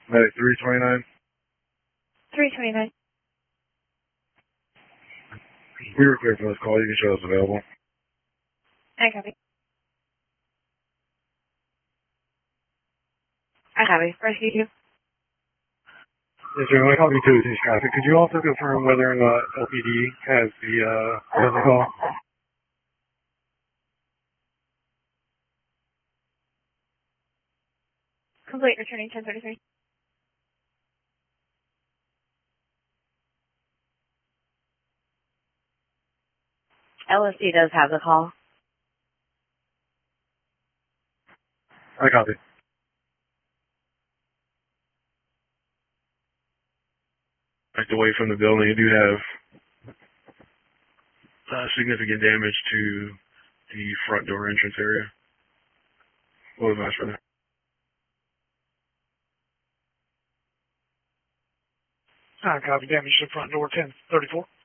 Medic 329. 329. We were clear for this call. You can show us available. I copy. I copy. Rescue 2. Yes, sir. I copy 2 with this traffic. Could you also confirm whether or not LPD has the call? Complete. Returning 1033. LSD does have the call. I copy. Backed away from the building, you do have significant damage to the front door entrance area. What was that for that? I copy. Damage to the front door 1034.